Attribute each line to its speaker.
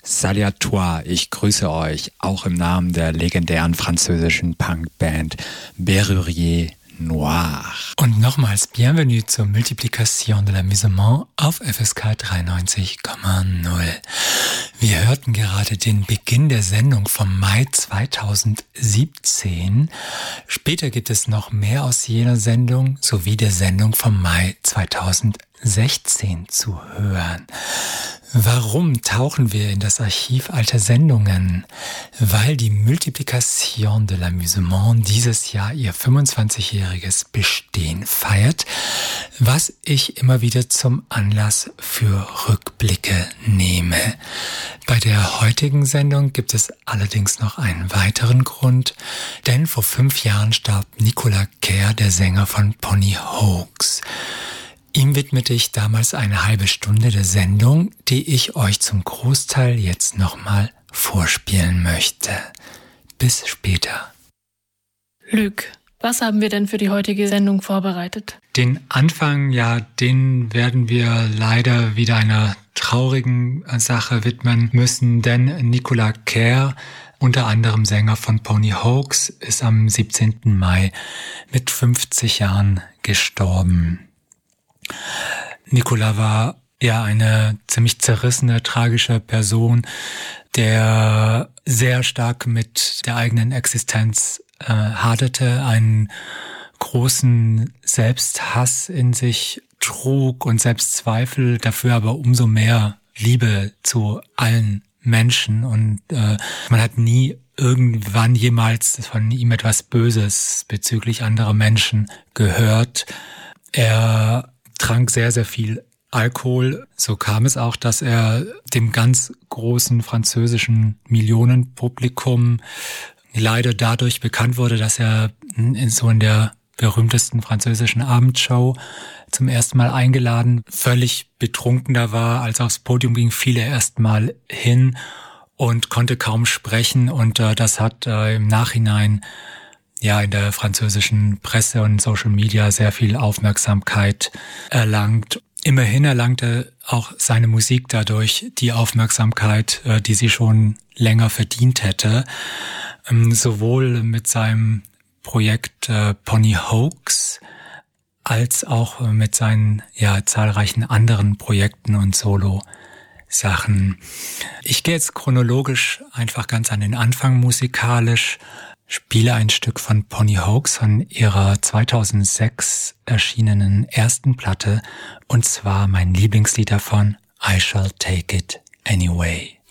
Speaker 1: Salut à toi, ich grüße euch, auch im Namen der legendären französischen Punkband Berrurier Noir.
Speaker 2: Und nochmals Bienvenue zur Multiplication de l'Amusement auf FSK 93,0. Wir hörten gerade den Beginn der Sendung vom Mai 2017. Später gibt es noch mehr aus jener Sendung sowie der Sendung vom Mai 2016 zu hören. Warum tauchen wir in das Archiv alter Sendungen? Weil die Multiplication de l'Amusement dieses Jahr ihr 25-jähriges Bestehen feiert, was ich immer wieder zum Anlass für Rückblicke nehme. Bei der heutigen Sendung gibt es allerdings noch einen weiteren Grund, denn vor 5 Jahren starb Nicolas Kerr, der Sänger von Pony Hoax. Ihm widmete ich damals eine halbe Stunde der Sendung, die ich euch zum Großteil jetzt nochmal vorspielen möchte. Bis später.
Speaker 3: Luc, was haben wir denn für die heutige Sendung vorbereitet?
Speaker 2: Den Anfang, den werden wir leider wieder einer traurigen Sache widmen müssen, denn Nicolas Kerr, unter anderem Sänger von Pony Hoax, ist am 17. Mai mit 50 Jahren gestorben. Nicolas war eine ziemlich zerrissene, tragische Person, der sehr stark mit der eigenen Existenz haderte, einen großen Selbsthass in sich trug und Selbstzweifel, dafür aber umso mehr Liebe zu allen Menschen. Und man hat nie irgendwann jemals von ihm etwas Böses bezüglich anderer Menschen gehört. Er trank sehr, sehr viel Alkohol. So kam es auch, dass er dem ganz großen französischen Millionenpublikum leider dadurch bekannt wurde, dass er in der berühmtesten französischen Abendshow zum ersten Mal eingeladen, völlig betrunken da war. Als er aufs Podium ging, fiel er erst mal hin und konnte kaum sprechen. Und das hat im Nachhinein in der französischen Presse und Social Media sehr viel Aufmerksamkeit erlangt. Immerhin erlangte auch seine Musik dadurch die Aufmerksamkeit, die sie schon länger verdient hätte. Sowohl mit seinem Projekt Pony Hoax als auch mit seinen zahlreichen anderen Projekten und Solo-Sachen. Ich gehe jetzt chronologisch einfach ganz an den Anfang musikalisch. Spiele ein Stück von Pony Hoax von ihrer 2006 erschienenen ersten Platte, und zwar mein Lieblingslied davon, I Shall Take It Anyway.